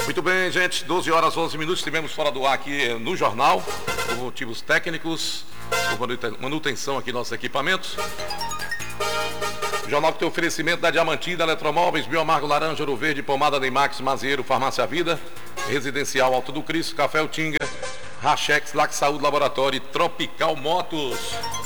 Muito bem, gente, 12 horas 11 minutos, tivemos fora do ar aqui no jornal, por motivos técnicos, por manutenção aqui dos nossos equipamentos. O jornal que tem oferecimento da Diamantina, Eletromóveis, Bioamargo Laranja, Ouro Verde, Pomada Neymax, Mazieiro, Farmácia Vida, Residencial Alto do Cristo, Café Utinga, Rachex, Lac Saúde Laboratório e Tropical Motos.